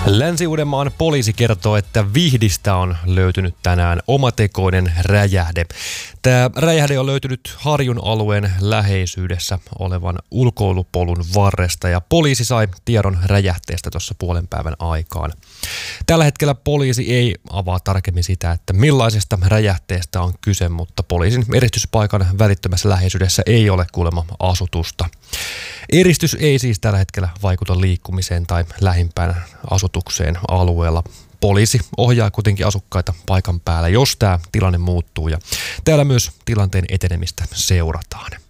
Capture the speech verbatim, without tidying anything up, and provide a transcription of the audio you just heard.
Länsi-Uudenmaan poliisi kertoo, että Vihdistä on löytynyt tänään omatekoinen räjähde. Tämä räjähde on löytynyt Harjun alueen läheisyydessä olevan ulkoilupolun varresta ja poliisi sai tiedon räjähteestä tuossa puolen päivän aikaan. Tällä hetkellä poliisi ei avaa tarkemmin sitä, että millaisesta räjähteestä on kyse, mutta poliisin eristyspaikan välittömässä läheisyydessä ei ole kuulemma asutusta. Eristys ei siis tällä hetkellä vaikuta liikkumiseen tai lähimpään asutukseen alueella. Poliisi ohjaa kuitenkin asukkaita paikan päällä, jos tämä tilanne muuttuu, ja täällä myös tilanteen etenemistä seurataan.